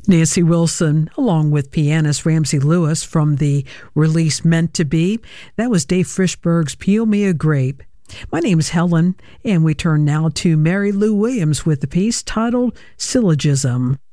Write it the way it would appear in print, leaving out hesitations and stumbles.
Nancy Wilson, along with pianist Ramsey Lewis from the release Meant to Be. That was Dave Frischberg's Peel Me a Grape. My name is Helen, and we turn now to Mary Lou Williams with the piece titled Syllogism.